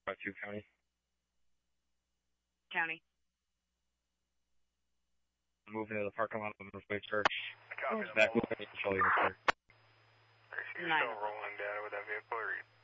452 County. County. Moving to the parking lot of the Northway Church. Copy. Back moving to control unit, sir. You're still rolling data with that vehicle, or